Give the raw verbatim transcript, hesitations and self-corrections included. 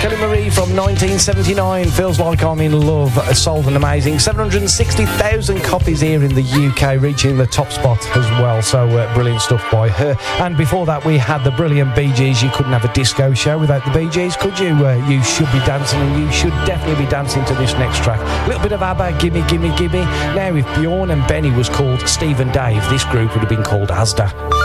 Kelly Marie from nineteen seventy-nine. Feels Like I'm in Love. Sold an amazing seven hundred sixty thousand copies here in the U K, reaching the top spot as well. So uh, brilliant stuff by her. And before that, we had the brilliant Bee Gees. You couldn't have a disco show without the Bee Gees, could you? Uh, you should be dancing, and you should definitely be dancing to this next track. A little bit of ABBA, Gimme, Gimme, Gimme. Now, if Bjorn and Benny was called Steve and Dave, this group would have been called Asda.